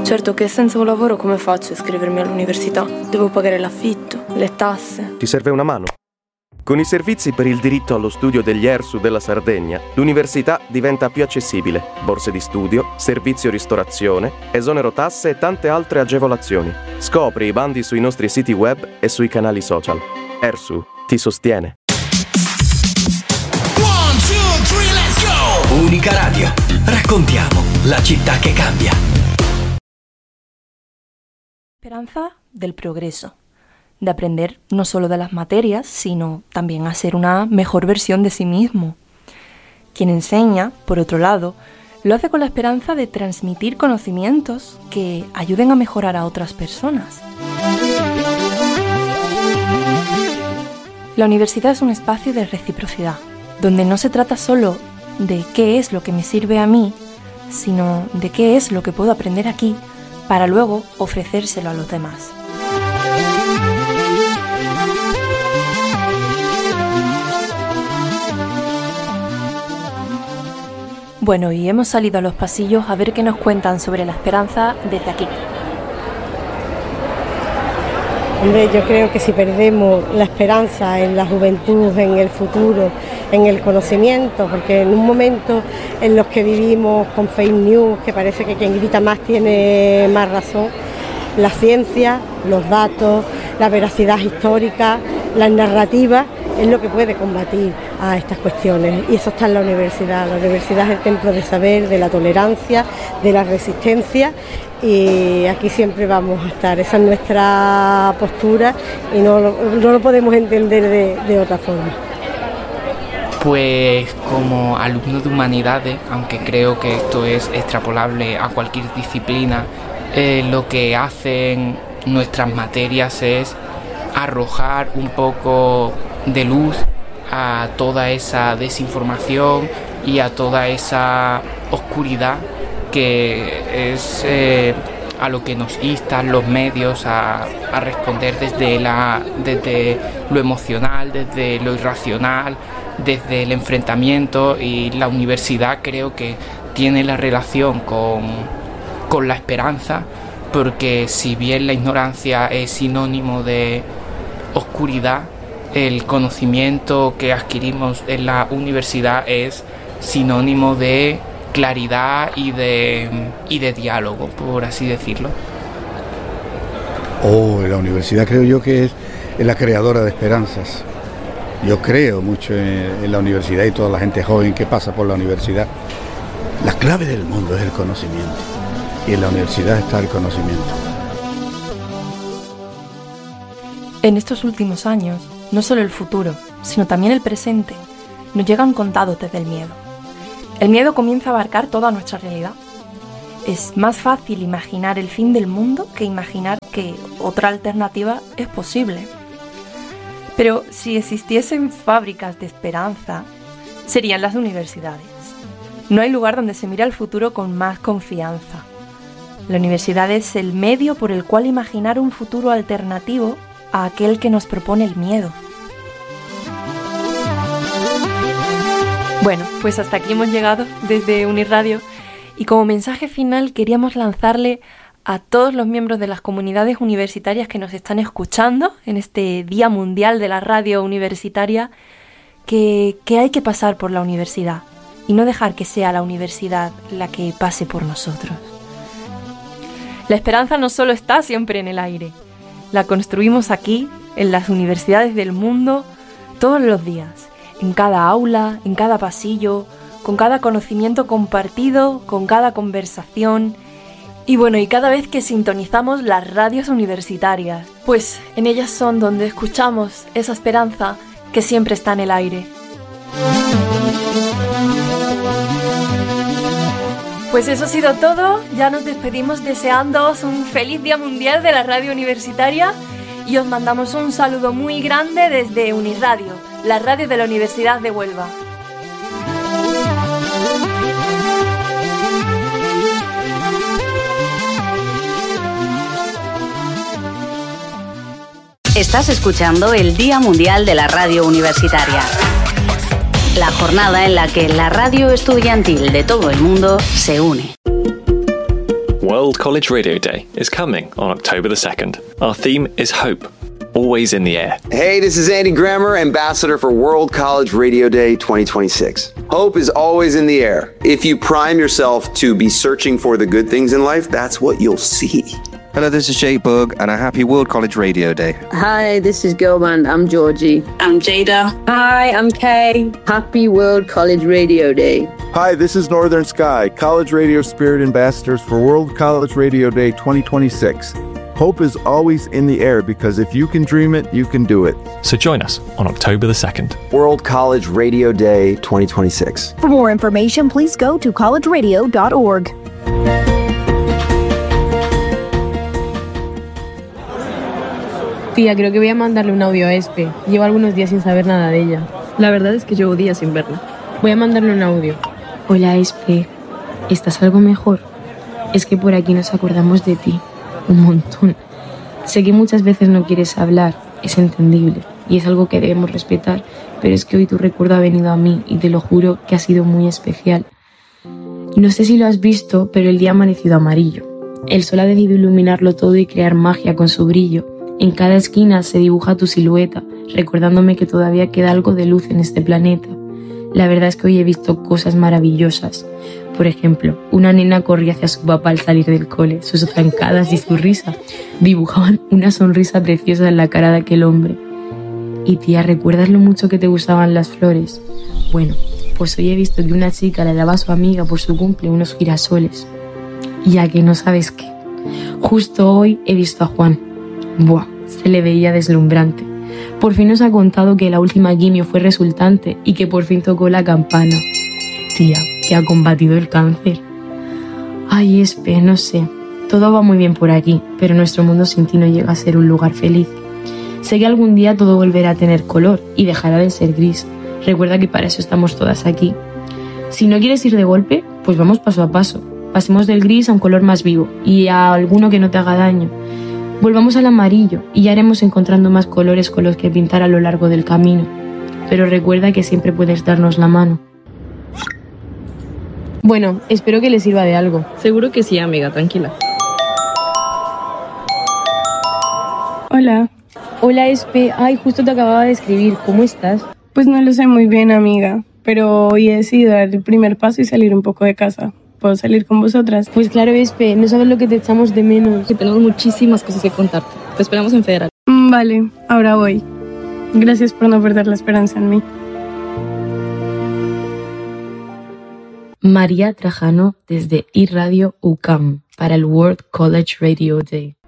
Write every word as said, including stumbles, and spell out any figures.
Certo che senza un lavoro come faccio a iscrivermi all'università? Devo pagare l'affitto, le tasse. Ti serve una mano? Con i servizi per il diritto allo studio degli E R S U della Sardegna, l'università diventa più accessibile. Borse di studio, servizio ristorazione, esonero tasse e tante altre agevolazioni. Scopri i bandi sui nostri siti web e sui canali social. E R S U ti sostiene. one, two, three, let's go! Unica Radio. Raccontiamo la città che cambia. Esperanza del progreso. De aprender no solo de las materias, sino también a ser una mejor versión de sí mismo. Quien enseña, por otro lado, lo hace con la esperanza de transmitir conocimientos que ayuden a mejorar a otras personas. La universidad es un espacio de reciprocidad, donde no se trata solo de qué es lo que me sirve a mí, sino de qué es lo que puedo aprender aquí para luego ofrecérselo a los demás. Bueno, y hemos salido a los pasillos a ver qué nos cuentan sobre la esperanza desde aquí. Hombre, yo creo que si perdemos la esperanza en la juventud, en el futuro, en el conocimiento, porque en un momento en los que vivimos con fake news, que parece que quien grita más tiene más razón, la ciencia, los datos, la veracidad histórica, las narrativas, es lo que puede combatir a estas cuestiones, y eso está en la universidad. La universidad es el templo de saber, de la tolerancia, de la resistencia, y aquí siempre vamos a estar. Esa es nuestra postura y no lo, no lo podemos entender de, de otra forma. Pues como alumno de humanidades, aunque creo que esto es extrapolable a cualquier disciplina, eh, lo que hacen nuestras materias es arrojar un poco de luz a toda esa desinformación y a toda esa oscuridad que es eh, a lo que nos instan los medios a, a responder desde, la, desde lo emocional, desde lo irracional, desde el enfrentamiento, y la universidad creo que tiene la relación con, con la esperanza, porque si bien la ignorancia es sinónimo de oscuridad, el conocimiento que adquirimos en la universidad es sinónimo de claridad y de, y de diálogo, por así decirlo. Oh, la universidad creo yo que es, es la creadora de esperanzas. Yo creo mucho en, en la universidad y toda la gente joven que pasa por la universidad. La clave del mundo es el conocimiento, y en la universidad está el conocimiento. En estos últimos años, no solo el futuro, sino también el presente, nos llegan contados desde el miedo. El miedo comienza a abarcar toda nuestra realidad. Es más fácil imaginar el fin del mundo que imaginar que otra alternativa es posible. Pero si existiesen fábricas de esperanza, serían las universidades. No hay lugar donde se mire al futuro con más confianza. La universidad es el medio por el cual imaginar un futuro alternativo a aquel que nos propone el miedo. Bueno, pues hasta aquí hemos llegado desde Unirradio, y como mensaje final queríamos lanzarle a todos los miembros de las comunidades universitarias que nos están escuchando en este Día Mundial de la Radio Universitaria que, que hay que pasar por la universidad y no dejar que sea la universidad la que pase por nosotros. La esperanza no solo está siempre en el aire, la construimos aquí, en las universidades del mundo, todos los días, en cada aula, en cada pasillo, con cada conocimiento compartido, con cada conversación. Y bueno, y cada vez que sintonizamos las radios universitarias, pues en ellas son donde escuchamos esa esperanza que siempre está en el aire. Pues eso ha sido todo, ya nos despedimos deseándoos un feliz Día Mundial de la Radio Universitaria y os mandamos un saludo muy grande desde Unirradio, la radio de la Universidad de Huelva. Estás escuchando el Día Mundial de la Radio Universitaria, la jornada en la que la radio estudiantil de todo el mundo se une. World College Radio Day is coming on October the second. Our theme is hope, always in the air. Hey, this is Andy Grammer, Ambassador for World College Radio Day twenty twenty-six. Hope is always in the air. If you prime yourself to be searching for the good things in life, that's what you'll see. Hello, this is Jay Bug, and a happy World College Radio Day. Hi, this is Girl Band. I'm Georgie. I'm Jada. Hi, I'm Kay. Happy World College Radio Day. Hi, this is Northern Sky, College Radio Spirit Ambassadors for World College Radio Day twenty twenty-six. Hope is always in the air because if you can dream it, you can do it. So join us on October the second. World College Radio Day twenty twenty-six. For more information, please go to college radio dot org. Tía, creo que voy a mandarle un audio a Espe. Llevo algunos días sin saber nada de ella. La verdad es que llevo días sin verla. Voy a mandarle un audio. Hola, Espe. ¿Estás algo mejor? Es que por aquí nos acordamos de ti. Un montón. Sé que muchas veces no quieres hablar. Es entendible. Y es algo que debemos respetar. Pero es que hoy tu recuerdo ha venido a mí y te lo juro que ha sido muy especial. No sé si lo has visto, pero el día ha amanecido amarillo. El sol ha decidido iluminarlo todo y crear magia con su brillo. En cada esquina se dibuja tu silueta, recordándome que todavía queda algo de luz en este planeta. La verdad es que hoy he visto cosas maravillosas. Por ejemplo, una nena corría hacia su papá al salir del cole. Sus zancadas y su risa dibujaban una sonrisa preciosa en la cara de aquel hombre. Y tía, ¿recuerdas lo mucho que te gustaban las flores? Bueno, pues hoy he visto que una chica le daba a su amiga por su cumple unos girasoles. Y a que no sabes qué. Justo hoy he visto a Juan. Buah, se le veía deslumbrante. Por fin nos ha contado que la última quimio fue resultante y que por fin tocó la campana. Tía, que ha combatido el cáncer. Ay, Espe, no sé. Todo va muy bien por aquí, pero nuestro mundo sin ti no llega a ser un lugar feliz. Sé que algún día todo volverá a tener color y dejará de ser gris. Recuerda que para eso estamos todas aquí. Si no quieres ir de golpe, pues vamos paso a paso. Pasemos del gris a un color más vivo y a alguno que no te haga daño. Volvamos al amarillo y ya iremos encontrando más colores con los que pintar a lo largo del camino. Pero recuerda que siempre puedes darnos la mano. Bueno, espero que le sirva de algo. Seguro que sí, amiga, tranquila. Hola. Hola, Espe. Ay, justo te acababa de escribir. ¿Cómo estás? Pues no lo sé muy bien, amiga. Pero hoy he decidido dar el primer paso y salir un poco de casa. ¿Puedo salir con vosotras? Pues claro, Espe, no sabes lo que te echamos de menos. Que tenemos muchísimas cosas que contarte. Te esperamos en Federal. Mm, vale, ahora voy. Gracias por no perder la esperanza en mí. María Trajano desde iRadio U C A M para el World College Radio Day.